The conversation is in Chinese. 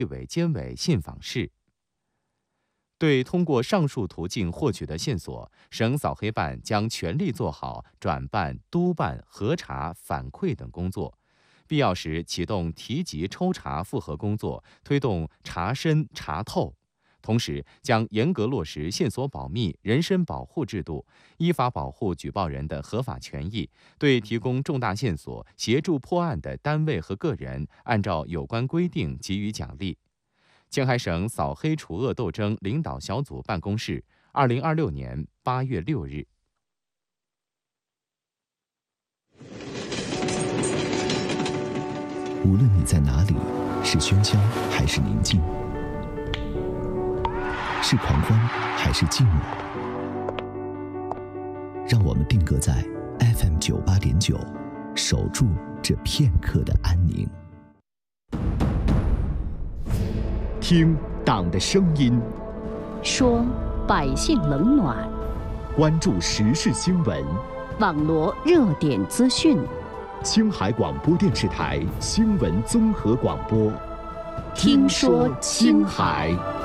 伪监委信访室。对通过上述途径获取的线索，省扫黑办将全力做好转办、督办、核查、反馈等工作，必要时启动提级抽查复核工作，推动查深查透。同时，将严格落实线索保密、人身保护制度，依法保护举报人的合法权益，对提供重大线索、协助破案的单位和个人，按照有关规定给予奖励。青海省扫黑除恶斗争领导小组办公室，2026年8月6日。 无论你在哪里，是喧嚣还是宁静，是狂欢还是寂寞，让我们定格在 FM 98.9，守住这片刻的安宁。听党的声音， 说百姓冷暖， 关注时事新闻， 网罗热点资讯。 青海广播电视台新闻综合广播， 听说青海。